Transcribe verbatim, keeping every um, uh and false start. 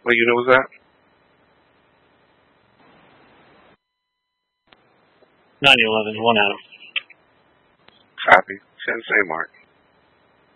What unit was that? nine eleven, one out. Copy. Sensei Mark.